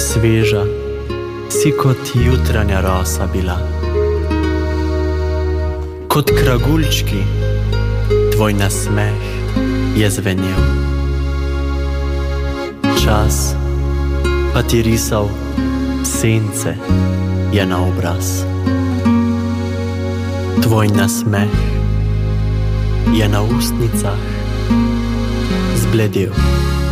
Sveža si kot jutranja rosa bila, kot kraguljčki tvoj nasmeh je zvenel. Čas pa ti risal sence je na obraz. Tvoj nasmeh je na ustnicah zbledel.